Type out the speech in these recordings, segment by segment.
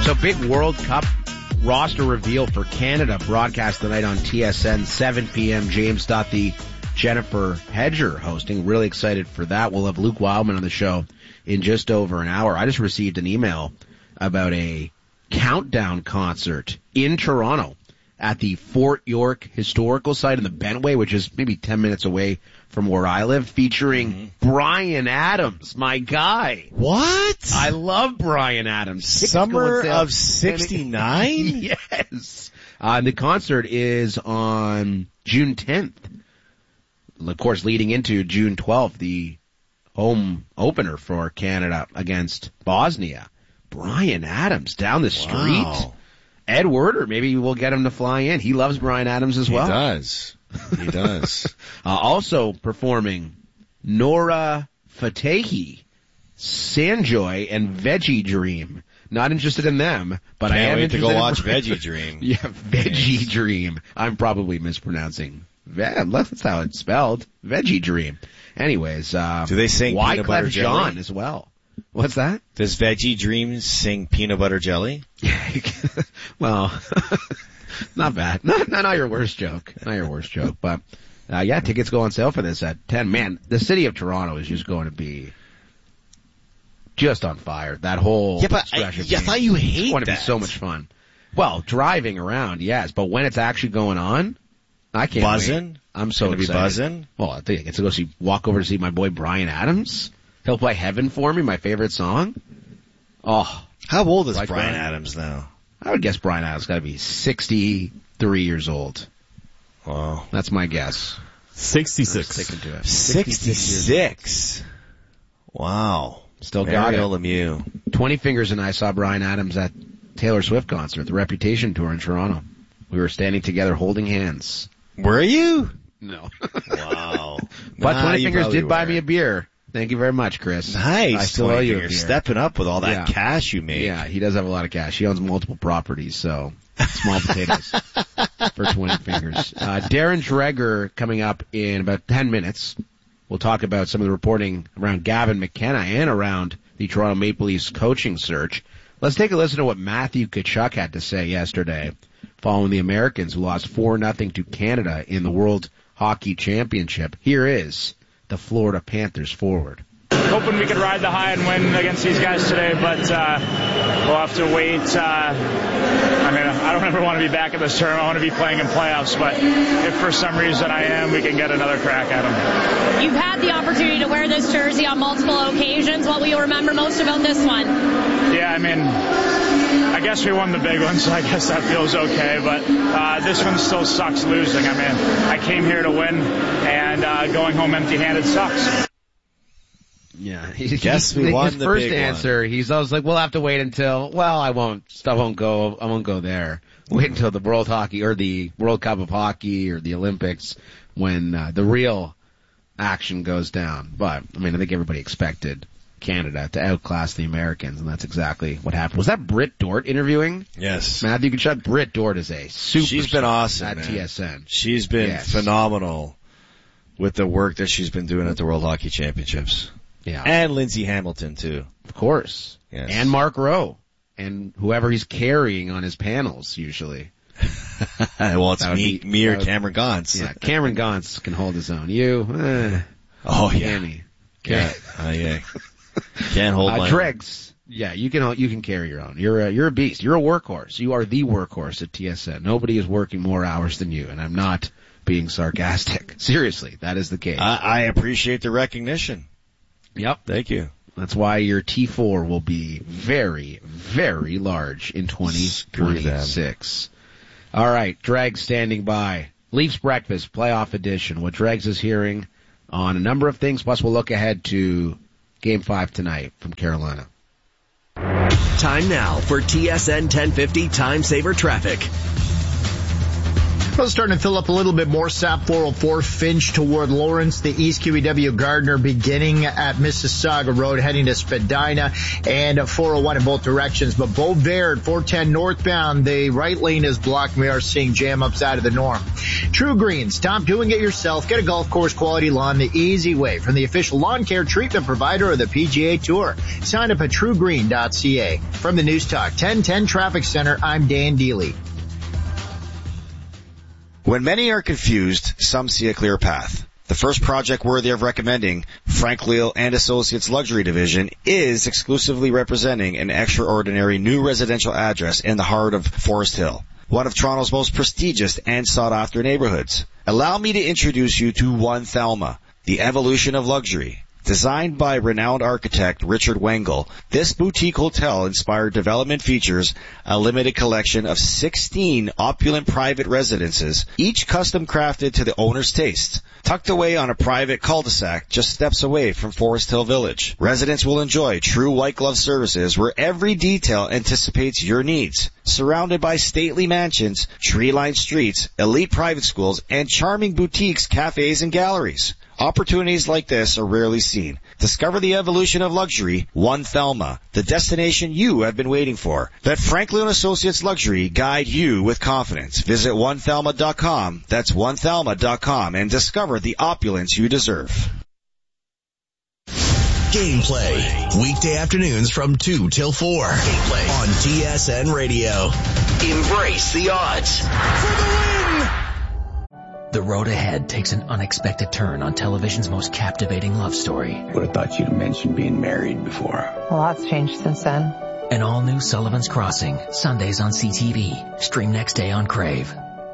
So big World Cup roster reveal for Canada broadcast tonight on TSN, 7 p.m. James Duthie, Jennifer Hedger hosting. Really excited for that. We'll have Luke Wildman on the show in just over an hour. I just received an email about a countdown concert in Toronto at the Fort York Historical Site in the Bentway, which is maybe 10 minutes away from where I live, featuring Bryan Adams, my guy. What? I love Bryan Adams. Summer of 69? Yes. The concert is on June 10th. Of course, leading into June 12th, the home opener for Canada against Bosnia. Bryan Adams down the street. Wow. Ed Werder, maybe we'll get him to fly in. He loves Bryan Adams as well. He does. He does. Also performing Nora Fatehi, Sanjoy, and Veggie Dream. Not interested in them, but I am interested to go in watch Veggie Dream. Yeah, Veggie Dream. I'm probably mispronouncing. That's how it's spelled. Veggie Dream. Anyways, do they sing Peanut Butter Wyclef Jelly? Jean as well. What's that? Does Veggie Dream sing Peanut Butter Jelly? Well, not bad. Not your worst joke. Not your worst joke. But, yeah, tickets go on sale for this at 10. Man, the city of Toronto is just going to be just on fire. That whole stretch of I thought you hate It's going to be that. so much fun. Well, driving around, yes. But when it's actually going on, I can't Buzzing? wait. I'm so Gonna excited. be buzzing? Well, I think I get to go walk over to see my boy Bryan Adams. He'll play Heaven for Me, my favorite song. Oh. How old is Like Bryan Bryan. Adams now? I would guess Bryan Adams got to be 63 years old. Wow. That's my guess. 66. Sticking to it. 66. Wow. Still got Mario it. Lemieux. 20 Fingers and I saw Bryan Adams at Taylor Swift concert, the Reputation tour in Toronto. We were standing together holding hands. Were you? No. Wow. But Nah, 20 you Fingers probably did buy were. me a beer. Thank you very much, Chris. Nice. I still owe you a You're beer. stepping up with all that Yeah. cash you made. Yeah, he does have a lot of cash. He owns multiple properties, so small potatoes for 20 Fingers. Darren Dreger coming up in about 10 minutes. We'll talk about some of the reporting around Gavin McKenna and around the Toronto Maple Leafs coaching search. Let's take a listen to what Matthew Tkachuk had to say yesterday following the Americans who lost 4-0 to Canada in the World Hockey Championship. Here is the Florida Panthers forward. Hoping we could ride the high and win against these guys today, but we'll have to wait. I don't ever want to be back at this tournament. I want to be playing in playoffs, but if for some reason I am, we can get another crack at them. You've had the opportunity to wear this jersey on multiple occasions. What will you remember most about this one? Yeah, I guess we won the big one, so I guess that feels okay, but this one still sucks losing. I came here to win, and going home empty-handed sucks. Yeah, Guess we won his the first big answer. He's always like, "We'll have to wait until." Well, I won't go there. Wait until the World Hockey or the World Cup of Hockey or the Olympics when the real action goes down. But I think everybody expected Canada to outclass the Americans, and that's exactly what happened. Was that Britt Dort interviewing Yes. Matthew Tkachuk? Britt Dort is a super. She's been awesome, at man. TSN. She's been phenomenal with the work that she's been doing at the World Hockey Championships. Yeah, And Lindsey Hamilton, too. of course. Yes. And Mark Rowe. And whoever he's carrying on his panels, usually. Well, it's That would me, be- me or that would- Cameron Gauntz. Yeah, Cameron Gauntz can hold his own. You, Oh, yeah. can he? Yeah. Yeah. Can't hold my own. Dregs. Yeah, you can carry your own. You're a beast. You're a workhorse. You are the workhorse at TSN. Nobody is working more hours than you, and I'm not being sarcastic. Seriously, that is the case. I appreciate the recognition. Yep. Thank you. That's why your T4 will be very, very large in 2026. All right, Dregs standing by. Leafs Breakfast, playoff edition. What Dregs is hearing on a number of things, plus we'll look ahead to Game 5 tonight from Carolina. Time now for TSN 1050 Time Saver Traffic. Well, starting to fill up a little bit more. SAP 404 Finch toward Lawrence. The East QEW Gardner beginning at Mississauga Road, heading to Spadina, and 401 in both directions. But Beauvert, 410 northbound, the right lane is blocked. We are seeing jam-ups out of the norm. True Green, stop doing it yourself. Get a golf course quality lawn the easy way from the official lawn care treatment provider of the PGA Tour. Sign up at truegreen.ca. From the News Talk 1010 Traffic Center, I'm Dan Deely. When many are confused, some see a clear path. The first project worthy of recommending, Frank Leal and Associates Luxury Division, is exclusively representing an extraordinary new residential address in the heart of Forest Hill, one of Toronto's most prestigious and sought-after neighborhoods. Allow me to introduce you to One Thelma, the evolution of luxury. Designed by renowned architect Richard Wengel, this boutique hotel inspired development features a limited collection of 16 opulent private residences, each custom crafted to the owner's taste. Tucked away on a private cul-de-sac just steps away from Forest Hill Village, residents will enjoy true white glove services where every detail anticipates your needs. Surrounded by stately mansions, tree-lined streets, elite private schools, and charming boutiques, cafes, and galleries. Opportunities like this are rarely seen. Discover the evolution of luxury, One Thelma, the destination you have been waiting for. Let Frank Leal & Associates Luxury guide you with confidence. Visit onethelma.com, that's onethelma.com, and discover the opulence you deserve. Gameplay, weekday afternoons from 2 till 4. Gameplay on TSN Radio. Embrace the odds. For the win! The road ahead takes an unexpected turn on television's most captivating love story. Would have thought you'd mentioned being married before. A lot's changed since then. An all-new Sullivan's Crossing, Sundays on CTV. Stream next day on Crave.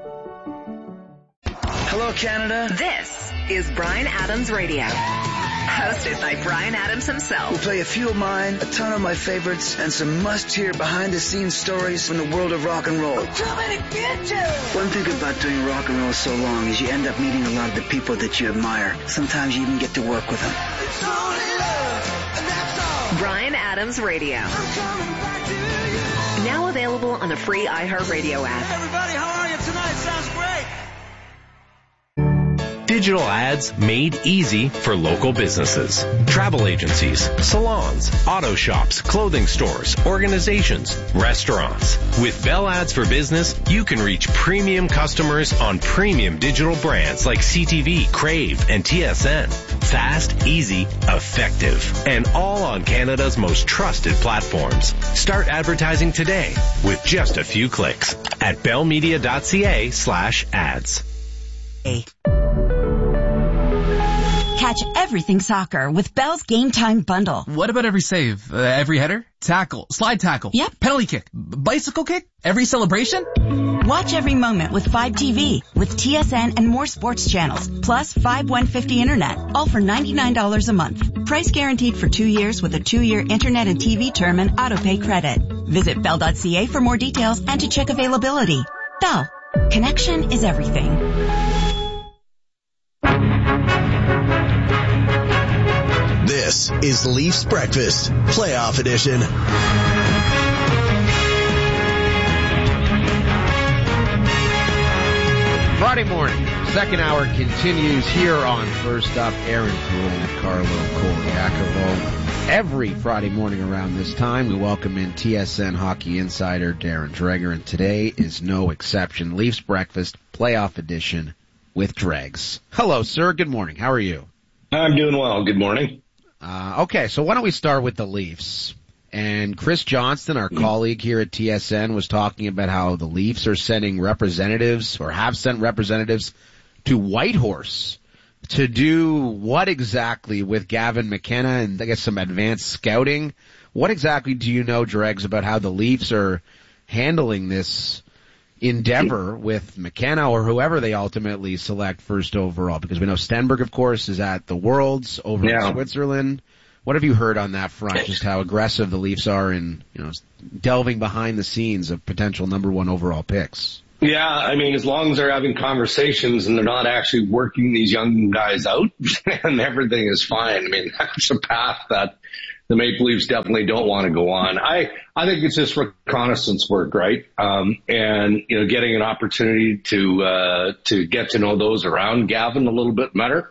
Hello, Canada. This is Bryan Adams Radio. Hosted by Bryan Adams himself. We'll play a few of mine, a ton of my favorites, and some must-hear behind-the-scenes stories from the world of rock and roll. I'm coming to get you! One thing about doing rock and roll so long is you end up meeting a lot of the people that you admire. Sometimes you even get to work with them. It's only love, and that's all. Bryan Adams Radio. I'm coming back to you. Now available on the free iHeartRadio app. Hey everybody, how are you tonight? Sounds great. Digital ads made easy for local businesses. Travel agencies, salons, auto shops, clothing stores, organizations, restaurants. With Bell Ads for Business, you can reach premium customers on premium digital brands like CTV, Crave, and TSN. Fast, easy, effective, and all on Canada's most trusted platforms. Start advertising today with just a few clicks at bellmedia.ca/ads. Catch everything soccer with Bell's Game Time Bundle. What about every save? Every header? Tackle? Slide tackle? Yep. Penalty kick? Bicycle kick? Every celebration? Watch every moment with 5TV, with TSN and more sports channels, plus 5150 internet, all for $99 a month. Price guaranteed for 2 years with a 2-year internet and TV term and autopay credit. Visit bell.ca for more details and to check availability. Bell. Connection is everything. This is Leafs Breakfast, Playoff Edition. Friday morning, second hour continues here on First Up. Aaron Poole, Carlo Koliakovo. Every Friday morning around this time, we welcome in TSN hockey insider Darren Dreger, and today is no exception. Leafs Breakfast, Playoff Edition with Dregs. Hello, sir. Good morning. How are you? I'm doing well. Good morning. Okay, so why don't we start with the Leafs? And Chris Johnston, our colleague here at TSN, was talking about how the Leafs are sending representatives, or have sent representatives, to Whitehorse to do what exactly with Gavin McKenna and I guess some advanced scouting. What exactly do you know, Dregs, about how the Leafs are handling this endeavor with McKenna or whoever they ultimately select first overall? Because we know Stenberg, of course, is at the Worlds over in Switzerland. What have you heard on that front, just how aggressive the Leafs are in, delving behind the scenes of potential number one overall picks? Yeah, I mean, as long as they're having conversations and they're not actually working these young guys out, and everything is fine. I mean, that's a path that the Maple Leafs definitely don't want to go on. I think it's just reconnaissance work, right? And, you know, getting an opportunity to get to know those around Gavin a little bit better.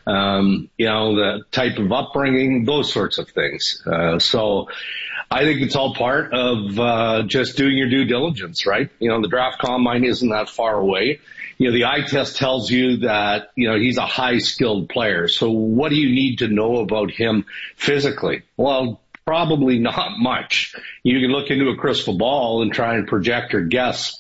You know, the type of upbringing, those sorts of things. So I think it's all part of, just doing your due diligence, right? You know, the draft combine isn't that far away. You know, the eye test tells you that, you know, he's a high-skilled player. So what do you need to know about him physically? Well, probably not much. You can look into a crystal ball and try and project or guess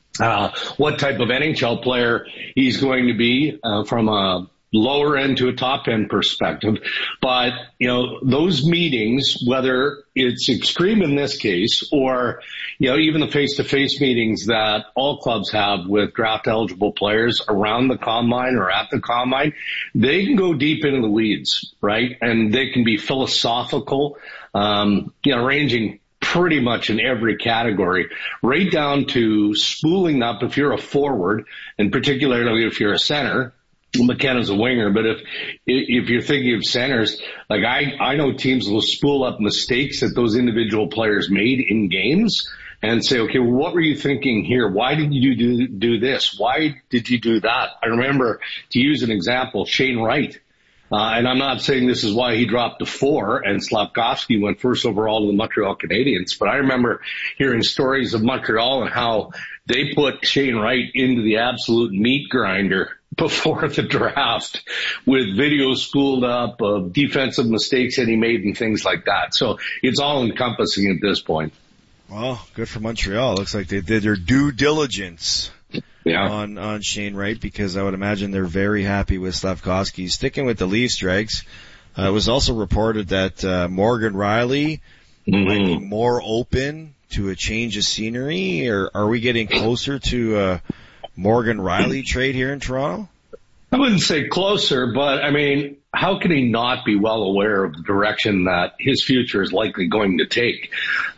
what type of NHL player he's going to be from a lower end to a top end perspective. But, you know, those meetings, whether it's extreme in this case or, you know, even the face-to-face meetings that all clubs have with draft eligible players around the combine or at the combine, they can go deep into the weeds, right? And they can be philosophical, you know, ranging pretty much in every category, right down to spooling up if you're a forward, and particularly if you're a center. McKenna's a winger, but if you're thinking of centers, like I know teams will spool up mistakes that those individual players made in games and say, okay, well, what were you thinking here? Why did you do this? Why did you do that? I remember, to use an example, Shane Wright. And I'm not saying this is why he dropped to 4 and Slafkovsky went first overall to the Montreal Canadiens, but I remember hearing stories of Montreal and how they put Shane Wright into the absolute meat grinder before the draft with videos spooled up of defensive mistakes that he made and things like that. So it's all encompassing at this point. Well, good for Montreal. Looks like they did their due diligence. Yeah. On Shane Wright, because I would imagine they're very happy with Slafkovsky. Sticking with the Leafs, Dregs, it was also reported that Morgan Rielly might be more open to a change of scenery, or are we getting closer to a Morgan Rielly trade here in Toronto? I wouldn't say closer, but I mean, how can he not be well aware of the direction that his future is likely going to take?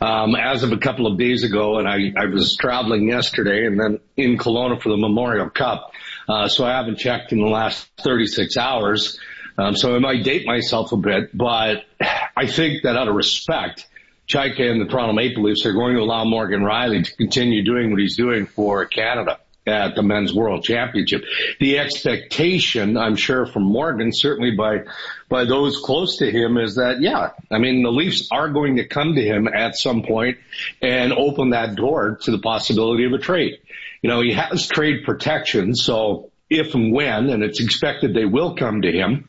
As of a couple of days ago, and I was traveling yesterday and then in Kelowna for the Memorial Cup, so I haven't checked in the last 36 hours, so I might date myself a bit, but I think that out of respect, Chaika and the Toronto Maple Leafs are going to allow Morgan Rielly to continue doing what he's doing for Canada at the Men's World Championship. The expectation, I'm sure, from Morgan, certainly by those close to him, is that, yeah, I mean, the Leafs are going to come to him at some point and open that door to the possibility of a trade. You know, he has trade protection, so if and when, and it's expected they will come to him,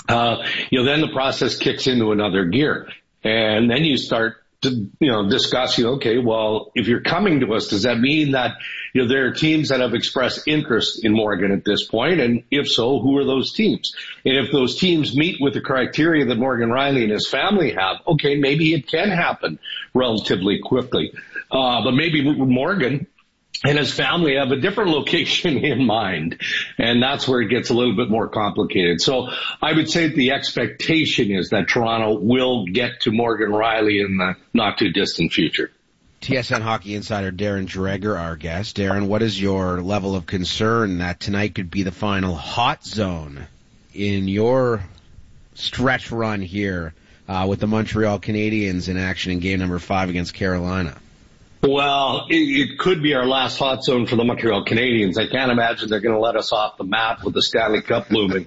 you know, then the process kicks into another gear. And then you start to, you know, discussing, okay, well, if you're coming to us, does that mean that, you know, there are teams that have expressed interest in Morgan at this point? And if so, who are those teams? And if those teams meet with the criteria that Morgan Rielly and his family have, okay, maybe it can happen relatively quickly. But maybe Morgan and his family have a different location in mind, and that's where it gets a little bit more complicated. So I would say that the expectation is that Toronto will get to Morgan Rielly in the not-too-distant future. TSN hockey insider Darren Dreger, our guest. Darren, what is your level of concern that tonight could be the final hot zone in your stretch run here with the Montreal Canadiens in action in game number 5 against Carolina? Well, it could be our last hot zone for the Montreal Canadiens. I can't imagine they're going to let us off the map with the Stanley Cup looming.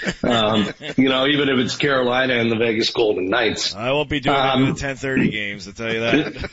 You know, even if it's Carolina and the Vegas Golden Knights. I won't be doing it in the 10:30 games, I'll tell you that.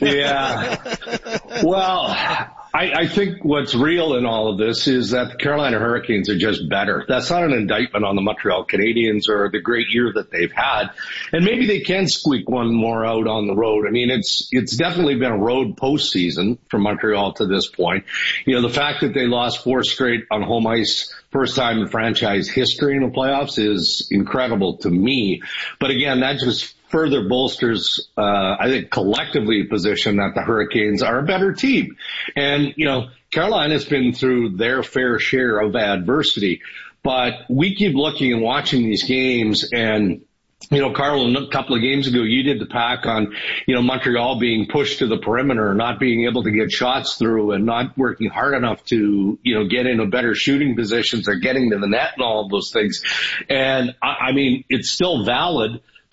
Yeah. Well, I think what's real in all of this is that the Carolina Hurricanes are just better. That's not an indictment on the Montreal Canadiens or the great year that they've had. And maybe they can squeak one more out on the road. I mean, it's definitely been a road postseason for Montreal to this point. You know, the fact that they lost 4 straight on home ice, first time in franchise history in the playoffs, is incredible to me. But again, that just further bolsters, I think, collectively a position that the Hurricanes are a better team. And, you know, Carolina's been through their fair share of adversity, but we keep looking and watching these games. And, you know, Carl, a couple of games ago, you did the pack on, you know, Montreal being pushed to the perimeter, not being able to get shots through and not working hard enough to, you know, get into better shooting positions or getting to the net and all of those things. And I mean, it's still valid.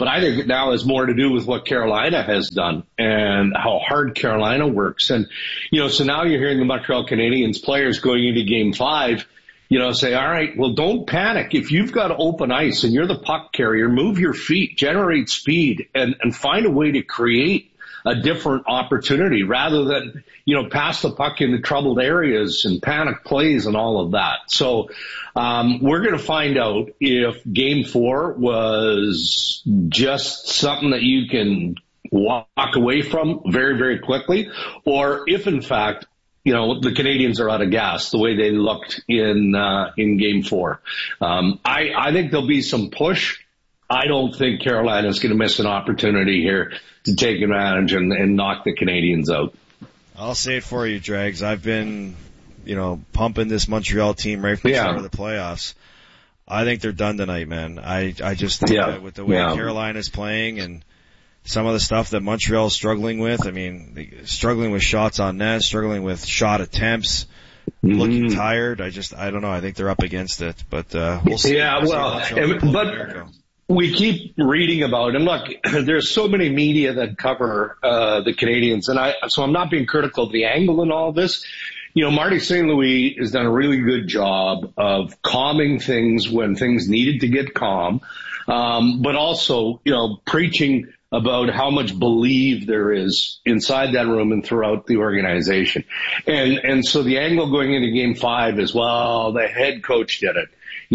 But I think it now has more to do with what Carolina has done and how hard Carolina works. And, so now you're hearing the Montreal Canadiens players going into Game 5, say, all right, well, don't panic. If you've got open ice and you're the puck carrier, move your feet, generate speed, and find a way to create a different opportunity rather than, pass the puck into troubled areas and panic plays and all of that. So, we're going to find out if Game 4 was just something that you can walk away from very, very quickly, or if in fact, the Canadiens are out of gas the way they looked in Game 4. I think there'll be some push. I don't think Carolina's going to miss an opportunity here to take advantage and knock the Canadiens out. I'll say it for you, Drags. I've been, pumping this Montreal team right from the start of the playoffs. I think they're done tonight, man. I just think that with the way Carolina's playing and some of the stuff that Montreal's struggling with, struggling with shots on net, struggling with shot attempts, looking tired. I don't know. I think they're up against it, but we'll see. But we keep reading about, and look, there's so many media that cover the Canadiens, so I'm not being critical of the angle in all this. Marty St. Louis has done a really good job of calming things when things needed to get calm, but also, preaching about how much belief there is inside that room and throughout the organization. And so the angle going into Game 5 is, well, the head coach did it.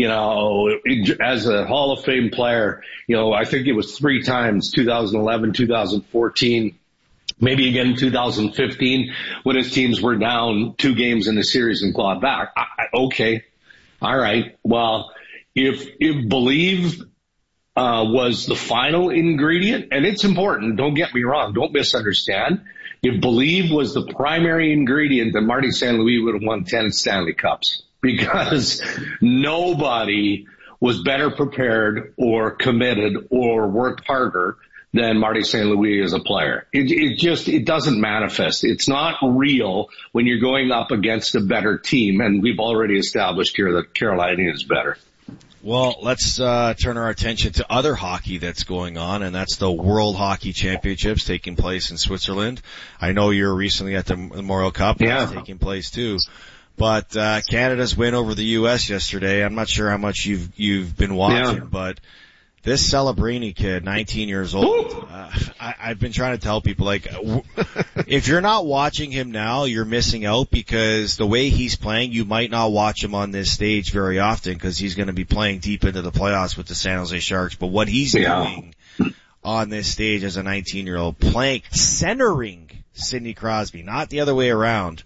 As a Hall of Fame player, I think it was 3 times, 2011, 2014, maybe again 2015, when his teams were down 2 games in the series and clawed back. Okay. All right. Well, if believe was the final ingredient, and it's important, don't get me wrong, don't misunderstand. If believe was the primary ingredient, then Marty St. Louis would have won 10 Stanley Cups, because nobody was better prepared or committed or worked harder than Marty St. Louis as a player. It doesn't manifest. It's not real when you're going up against a better team, and we've already established here that Carolina is better. Well, let's turn our attention to other hockey that's going on, and that's the World Hockey Championships taking place in Switzerland. I know you were recently at the Memorial Cup. That's taking place too. But Canada's win over the U.S. yesterday, I'm not sure how much you've been watching, but this Celebrini kid, 19 years old, I've been trying to tell people, if you're not watching him now, you're missing out, because the way he's playing, you might not watch him on this stage very often, because he's going to be playing deep into the playoffs with the San Jose Sharks. But what he's doing on this stage as a 19-year-old, centering Sidney Crosby, not the other way around.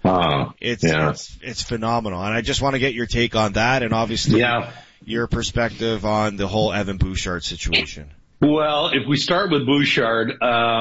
It's phenomenal. And I just want to get your take on that, and obviously your perspective on the whole Evan Bouchard situation. Well, if we start with Bouchard,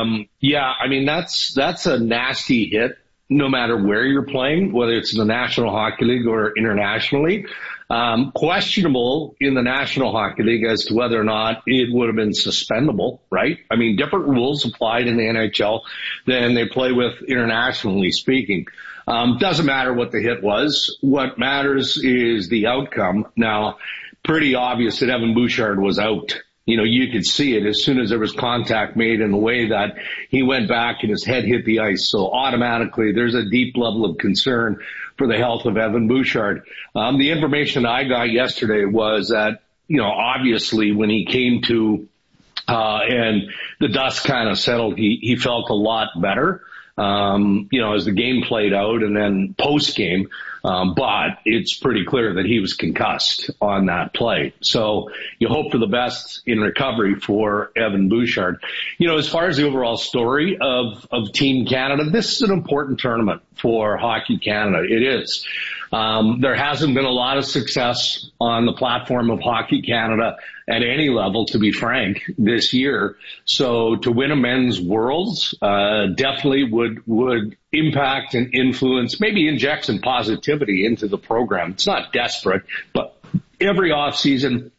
that's a nasty hit, no matter where you're playing, whether it's in the National Hockey League or internationally. Questionable in the National Hockey League as to whether or not it would have been suspendable, right? Different rules applied in the NHL than they play with internationally speaking. Doesn't matter what the hit was. What matters is the outcome. Now, pretty obvious that Evan Bouchard was out. You could see it as soon as there was contact made in the way that he went back and his head hit the ice. So automatically there's a deep level of concern for the health of Evan Bouchard. The information I got yesterday was that, obviously when he came to, and the dust kind of settled, he felt a lot better. As the game played out and then post game. But it's pretty clear that he was concussed on that play. So you hope for the best in recovery for Evan Bouchard. As far as the overall story of Team Canada, this is an important tournament for Hockey Canada. It is. There hasn't been a lot of success on the platform of Hockey Canada at any level, to be frank, this year. So to win a men's Worlds, definitely would impact and influence, maybe inject some positivity into the program. It's not desperate, but every off season,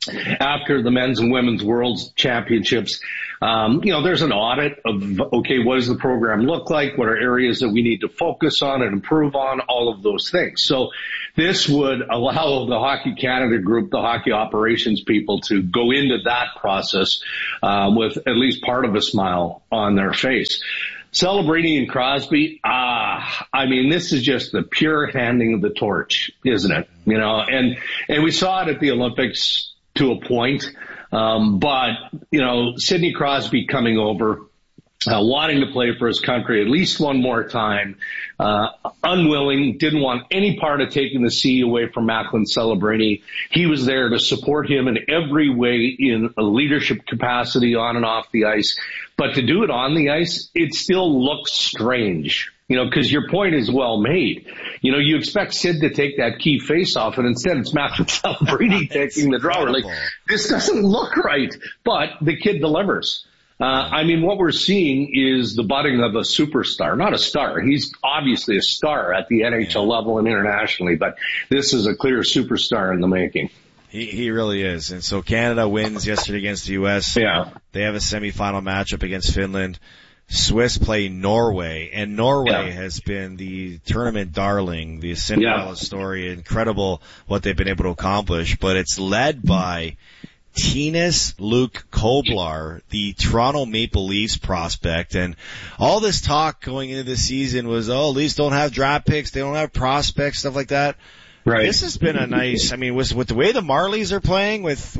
after the men's and women's world championships, there's an audit of, okay, what does the program look like? What are areas that we need to focus on and improve on? All of those things. So this would allow the Hockey Canada group, the hockey operations people, to go into that process with at least part of a smile on their face. Celebrini and Crosby, this is just the pure handing of the torch, isn't it? And we saw it at the Olympics to a point. But Sidney Crosby coming over, wanting to play for his country at least one more time, unwilling, didn't want any part of taking the C away from Macklin Celebrini. He was there to support him in every way in a leadership capacity on and off the ice. But to do it on the ice, it still looks strange. Because your point is well made. You expect Sid to take that key face-off, and instead it's Macklin Celebrini taking the draw. Like, this doesn't look right, but the kid delivers. What we're seeing is the budding of a superstar, not a star. He's obviously a star at the NHL level and internationally, but this is a clear superstar in the making. He really is. And so Canada wins yesterday against the U.S. Yeah. They have a semifinal matchup against Finland. Swiss play Norway, and Norway has been the tournament darling, the Cinderella story. Incredible what they've been able to accomplish, but it's led by Tinas Luke Koblar, the Toronto Maple Leafs prospect. And all this talk going into this season was, Leafs don't have draft picks, they don't have prospects, stuff like that. Right. This has been a nice, with the way the Marlies are playing, with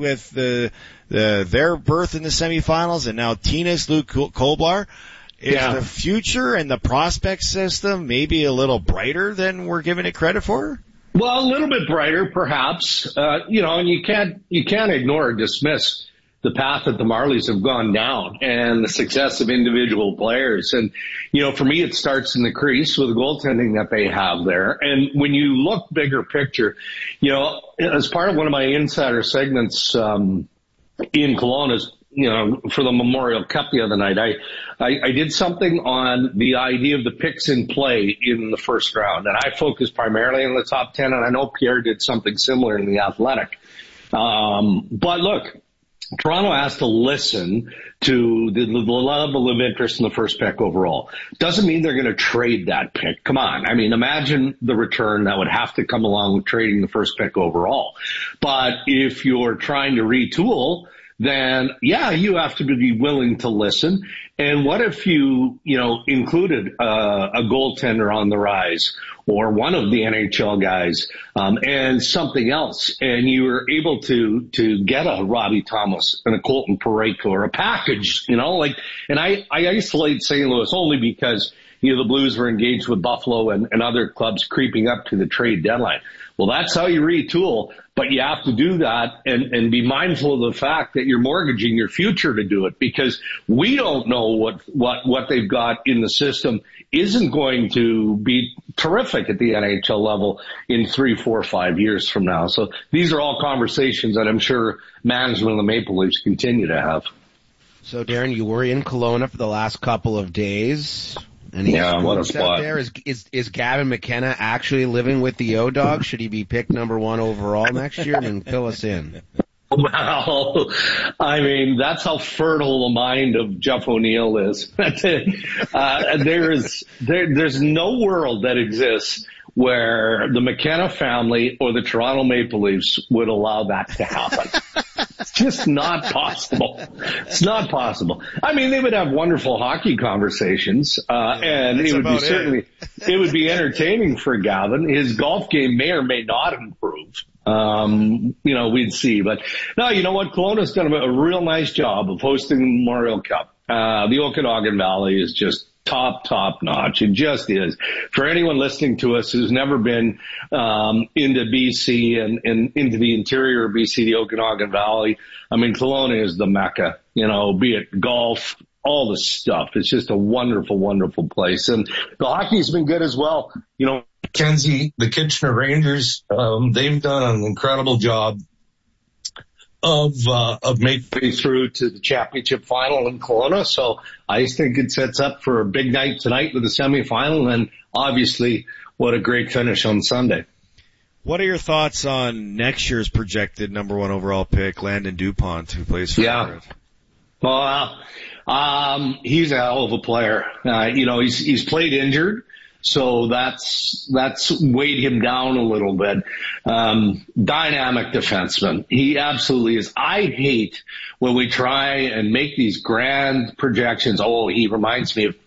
their berth in the semifinals, and now Tinas Luke Koblar. Is the future and the prospect system maybe a little brighter than we're giving it credit for? Well, a little bit brighter, perhaps. And you can't ignore or dismiss the path that the Marlies have gone down and the success of individual players. And, for me, it starts in the crease with the goaltending that they have there. And when you look bigger picture, as part of one of my insider segments, in Kelowna, for the Memorial Cup the other night, I did something on the idea of the picks in play in the first round. And I focused primarily on the top 10, and I know Pierre did something similar in the Athletic. But look, Toronto has to listen to the level of interest in the first pick overall. Doesn't mean they're going to trade that pick. Come on. Imagine the return that would have to come along with trading the first pick overall. But if you're trying to retool, then you have to be willing to listen. And what if you included a goaltender on the rise, or one of the NHL guys, and something else, and you were able to get a Robbie Thomas and a Colton Parayko, or a package, and I isolate St. Louis only because, the Blues were engaged with Buffalo and other clubs creeping up to the trade deadline. Well, that's how you retool, but you have to do that and be mindful of the fact that you're mortgaging your future to do it, because we don't know what they've got in the system isn't going to be terrific at the NHL level in 3, 4, 5 years from now. So these are all conversations that I'm sure management of the Maple Leafs continue to have. So Darren, you were in Kelowna for the last couple of days. What a spot. There. Is Gavin McKenna actually living with the O-Dog? Should he be picked number 1 overall next year? Fill us in. Well, that's how fertile the mind of Jeff O'Neill is. There's no world that exists where the McKenna family or the Toronto Maple Leafs would allow that to happen. It's just not possible. It's not possible. They would have wonderful hockey conversations, and it would be it would be entertaining for Gavin. His golf game may or may not improve. We'd see. But no, you know what? Kelowna's done a real nice job of hosting the Memorial Cup. The Okanagan Valley is just top notch. It just is. For anyone listening to us who's never been into BC and into the interior of BC, the Okanagan Valley, Kelowna is the Mecca, be it golf, all the stuff. It's just a wonderful, wonderful place. And the hockey's been good as well. Mackenzie, the Kitchener Rangers, they've done an incredible job of making it through to the championship final in Kelowna. So I think it sets up for a big night tonight with the semifinal, and obviously what a great finish on Sunday. What are your thoughts on next year's projected number 1 overall pick, Landon Dupont, who plays for Everett? Well, he's a hell of a player. He's played injured, so that's weighed him down a little bit. Dynamic defenseman. He absolutely is. I hate when we try and make these grand projections. Oh, he reminds me of